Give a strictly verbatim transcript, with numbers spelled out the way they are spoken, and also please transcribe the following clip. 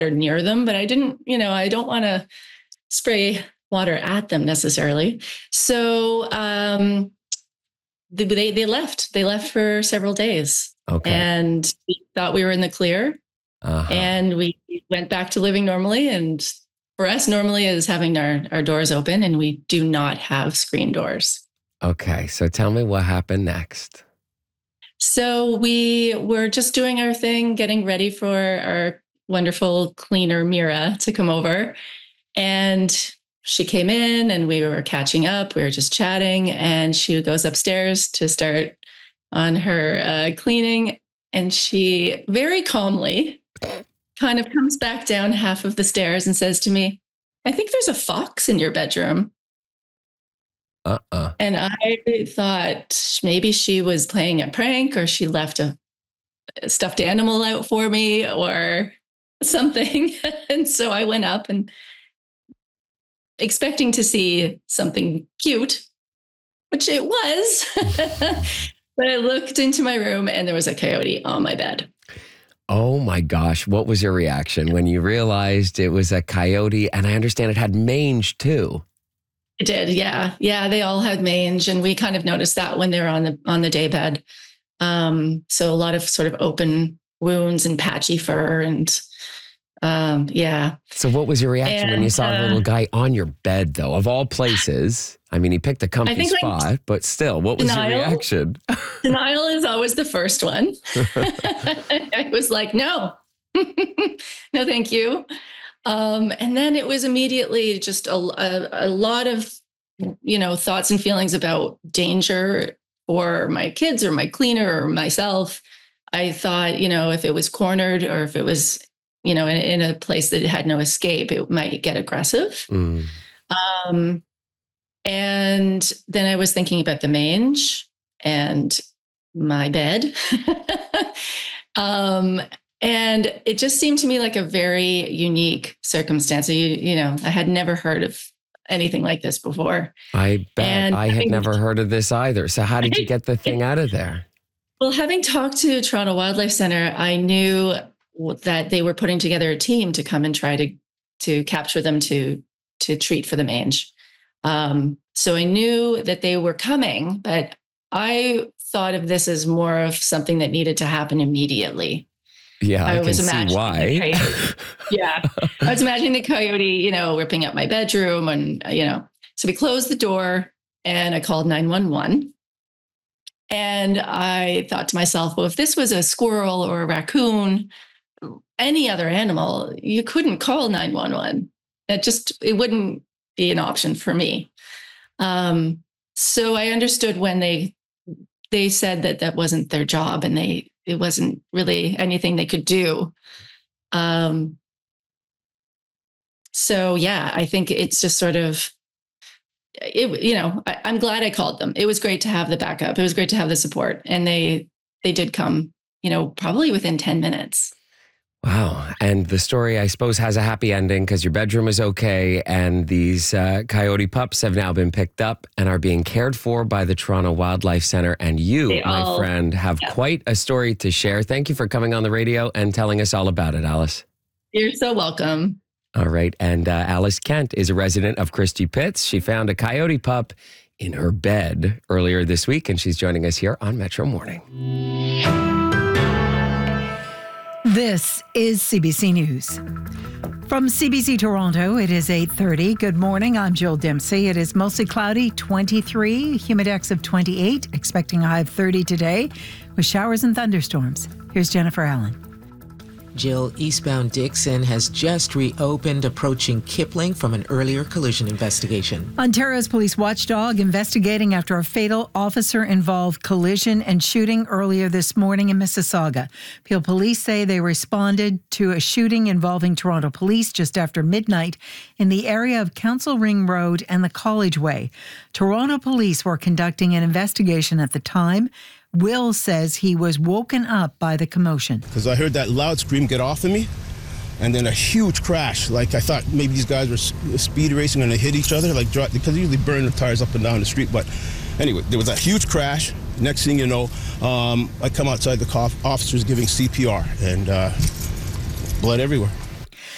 near them, but I didn't, you know, I don't want to spray water at them necessarily. So um, they, they left. They left for several days. Okay. And we thought we were in the clear. Uh-huh. And we went back to living normally. And for us, normally is having our, our doors open, and we do not have screen doors. Okay. So tell me what happened next. So we were just doing our thing, getting ready for our wonderful cleaner, Mira, to come over. And she came in and we were catching up. We were just chatting, and she goes upstairs to start on her uh, cleaning. And she very calmly kind of comes back down half of the stairs and says to me, "I think there's a fox in your bedroom." Uh-uh. And I thought maybe she was playing a prank, or she left a, a stuffed animal out for me or something. And so I went up and expecting to see something cute, which it was. But I looked into my room and there was a coyote on my bed. Oh my gosh. What was your reaction when you realized it was a coyote? And I understand it had mange too. It did. Yeah. Yeah. They all had mange, and we kind of noticed that when they were on the, on the daybed. Um, so a lot of sort of open wounds and patchy fur and, um, yeah. So what was your reaction and, when you saw uh, the little guy on your bed though, of all places? I mean, he picked a comfy think, like, spot, but still, what was denial, your reaction? Denial is always the first one. I was like, no, no, thank you. Um, and then it was immediately just a, a, a lot of, you know, thoughts and feelings about danger for my kids or my cleaner or myself. I thought, you know, if it was cornered or if it was, you know, in, in a place that had no escape, it might get aggressive. Mm. Um, and then I was thinking about the mange and my bed. um, And it just seemed to me like a very unique circumstance. You, you know, I had never heard of anything like this before. I bet and I had having, never heard of this either. So how did you get the thing out of there? Well, having talked to Toronto Wildlife Center, I knew that they were putting together a team to come and try to to capture them to to treat for the mange. Um, so I knew that they were coming, but I thought of this as more of something that needed to happen immediately. Yeah, I, I was can see why. Yeah, I was imagining the coyote, you know, ripping up my bedroom, and you know, so we closed the door, and I called nine one one. And I thought to myself, well, if this was a squirrel or a raccoon, any other animal, you couldn't call nine one one. It just it wouldn't be an option for me. Um, so I understood when they they said that that wasn't their job, and they. It wasn't really anything they could do. Um, so, yeah, I think it's just sort of, it, you know, I, I'm glad I called them. It was great to have the backup. It was great to have the support. And they they did come, you know, probably within ten minutes. Wow. And the story, I suppose, has a happy ending because your bedroom is okay. And these uh, coyote pups have now been picked up and are being cared for by the Toronto Wildlife Center. And you, they my all, friend, have yeah. quite a story to share. Thank you for coming on the radio and telling us all about it, Alice. You're so welcome. All right. And uh, Alice Kent is a resident of Christie Pitts. She found a coyote pup in her bed earlier this week, and she's joining us here on Metro Morning. This is C B C News. From C B C Toronto, it is eight thirty. Good morning. I'm Jill Dempsey. It is mostly cloudy, twenty-three, humidex of twenty-eight, expecting a high of thirty today with showers and thunderstorms. Here's Jennifer Allen. Jill, eastbound Dixon has just reopened, approaching Kipling from an earlier collision investigation. Ontario's police watchdog investigating after a fatal officer-involved collision and shooting earlier this morning in Mississauga. Peel police say they responded to a shooting involving Toronto police just after midnight in the area of Council Ring Road and the College Way. Toronto police were conducting an investigation at the time. Will says he was woken up by the commotion. Because I heard that loud scream, "Get off of me," and then a huge crash. Like I thought maybe these guys were speed racing and they hit each other, like because they usually burn the tires up and down the street. But anyway, there was a huge crash. Next thing you know, um, I come outside, the officers giving C P R and uh, blood everywhere.